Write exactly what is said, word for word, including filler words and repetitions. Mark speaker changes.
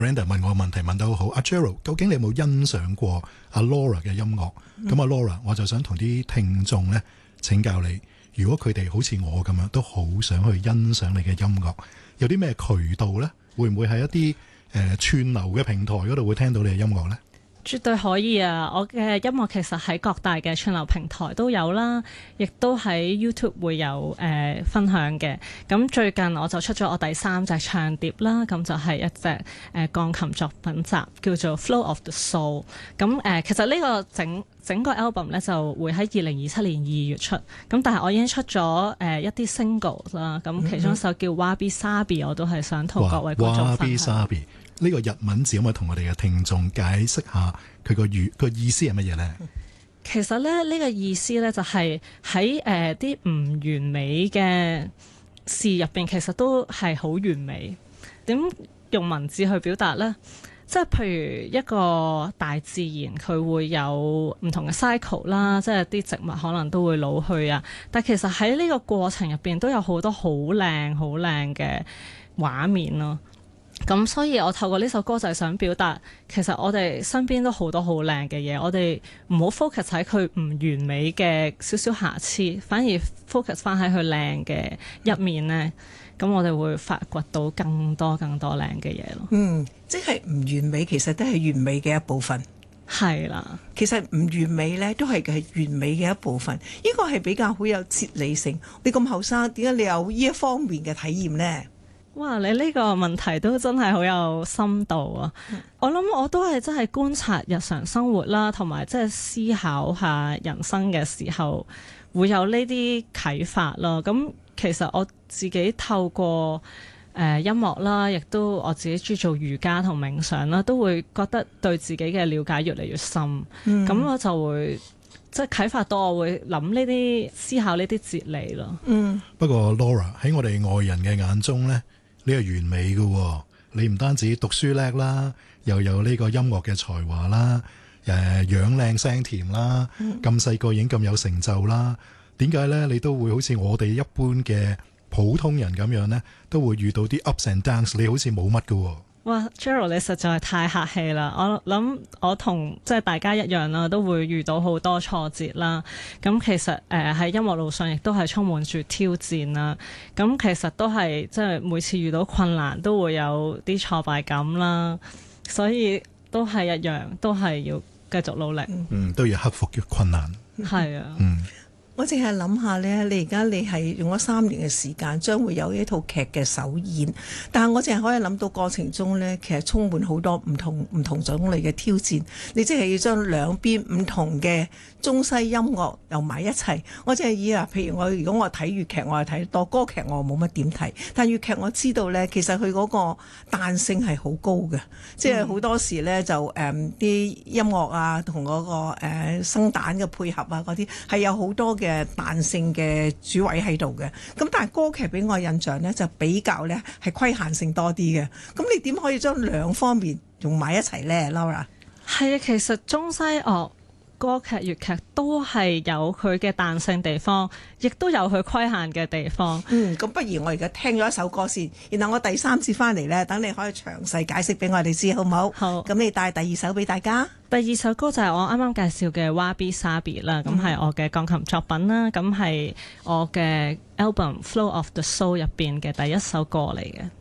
Speaker 1: Randa 問我問題問得好好，阿 Gerald 究竟你有冇欣賞過阿 Laura 嘅音樂？咁、嗯、阿 Laura 我就想同啲聽眾咧請教你，如果佢哋好似我咁樣都好想去欣賞你嘅音樂，有啲咩渠道咧？會唔會係一啲誒、呃、串流嘅平台嗰度會聽到你嘅音樂咧？
Speaker 2: 絕對可以啊！我嘅音樂其實喺各大嘅串流平台都有啦，亦都喺 YouTube 會有誒、呃、分享嘅。咁最近我就出咗我第三隻唱碟啦，咁就係一隻誒、呃、鋼琴作品集，叫做 Flow of the Soul。咁誒、呃、其實呢個整整個 album 咧就會喺二零二七年二月出，咁但係我已經出咗誒、呃、一啲 single 啦，咁其中一首叫 Wabi Sabi，我都係想同各位觀眾分享。
Speaker 1: 呢個日文字可唔可以同我哋嘅聽眾解釋下佢個語個意思係乜嘢呢？
Speaker 2: 其實咧，呢、呢個意思咧就係喺誒啲唔完美嘅事入邊，其實都係好完美。點用文字去表達呢？即係譬如一個大自然，佢會有唔同嘅 cycle 啦，即係啲植物可能都會老去啊。但其實喺呢個過程入邊，都有好多好靚好靚嘅畫面咯。咁所以我透過呢首歌就係想表達，其實我哋身邊都好多好靚嘅嘢，我哋唔好 focus 喺佢唔完美嘅少少瑕疵，反而 focus 翻喺佢靚嘅一面呢。咁我哋會發掘到更多更多靚嘅嘢咯。
Speaker 3: 嗯，即係唔完美其實都係完美嘅一部分。
Speaker 2: 係啦，
Speaker 3: 其實唔完美呢都係係完美嘅一部分。呢個係比較好有哲理性。你咁後生，點解你有呢一方面嘅體驗呢？
Speaker 2: 哇！你呢個問題都真係好有深度啊！嗯、我諗我都係真係觀察日常生活啦，同埋即係思考下人生嘅時候，會有呢啲啟發咯。咁其實我自己透過誒、呃、音樂啦，亦都我自己中意做瑜伽同冥想啦，都會覺得對自己嘅了解越嚟越深。咁、嗯、我就會即係啟發到我會諗呢啲思考呢啲哲理咯。嗯。
Speaker 1: 不過 Laura 喺我哋外人嘅眼中呢，你係完美嘅、哦，你唔單止讀書叻啦，又有呢個音樂嘅才華啦，誒、呃、樣靚聲甜啦，咁細個已經咁有成就啦。點解呢？你都會好似我哋一般嘅普通人咁樣呢，都會遇到啲 ups and downs，你好似冇乜嘅。
Speaker 2: 哇 Gerald 你實在係太客氣啦！我諗我同即係大家一樣啦，都會遇到好多挫折啦。咁其實誒喺、呃、音樂路上亦都係充滿住挑戰啦。咁其實都係即係每次遇到困難都會有啲挫敗感啦。所以都係一樣，都係要繼續努力。
Speaker 1: 嗯，都要克服嘅困難。
Speaker 2: 係啊。
Speaker 1: 嗯。
Speaker 3: 我淨係諗下咧，你而家你係用咗三年嘅時間，將會有一套劇嘅首演，但係我淨係可以諗到過程中咧，其實充滿好多唔同唔同種類嘅挑戰。你即係要將兩邊唔同嘅中西音樂揉埋一齊。我淨係以啊，譬如我如果我睇粵劇，我係睇得多，歌劇我冇乜點睇，但粵劇我知道咧，其實佢嗰個彈性係好高嘅，即係好多時咧就誒啲、嗯、音樂啊同嗰、嗰個誒、呃、生旦嘅配合啊嗰啲係有好多嘅嘅彈性嘅主位喺度嘅，咁但係歌劇俾我印象呢，就比較呢係規限性多啲嘅，咁你點可以將兩方面用埋一齊呢 Laura？
Speaker 2: 係啊，其實中西樂歌劇粵劇都係有佢嘅彈性地方，亦都有佢規限嘅地方。
Speaker 3: 嗯，咁不如我而家聽咗一首歌先，然後我第三次翻嚟呢，等你可以詳細解釋俾我哋知，好唔好？好。咁你帶第二首俾大家。
Speaker 2: 第二首歌就係我啱啱介紹嘅 Wabi Sabi 啦，咁係我嘅鋼琴作品啦，咁係我嘅 album Flow of the Soul 入邊嘅第一首歌嚟嘅。